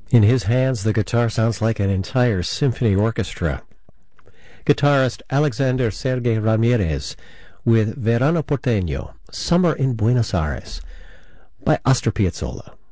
In his hands, the guitar sounds like an entire symphony orchestra. Guitarist Alexander Sergey Ramirez with Verano Porteño, Summer in Buenos Aires, by Astor Piazzolla.